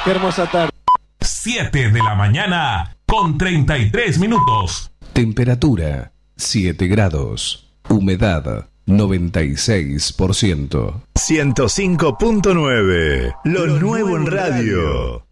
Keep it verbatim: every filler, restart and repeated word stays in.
Qué hermosa tarde. siete de la mañana con treinta y tres minutos. Temperatura siete grados. Humedad noventa y seis por ciento. ciento cinco punto nueve. Lo, Lo nuevo en radio.